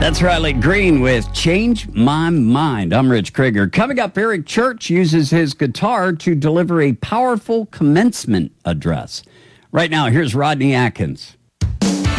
That's Riley Green with Change My Mind. I'm Rich Krieger. Coming up, Eric Church uses his guitar to deliver a powerful commencement address. Right now, here's Rodney Atkins.